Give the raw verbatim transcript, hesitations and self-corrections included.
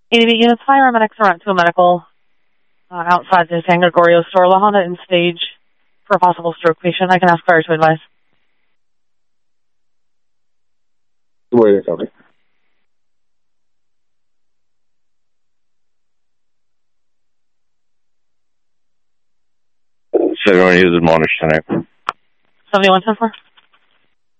A D B units, fire medics are to a medical uh, outside the San Gregorio store. La Honda in stage for a possible stroke patient. I can ask fire to advise. Wait a second. So everyone uses admonished tonight. seventy-one ten four.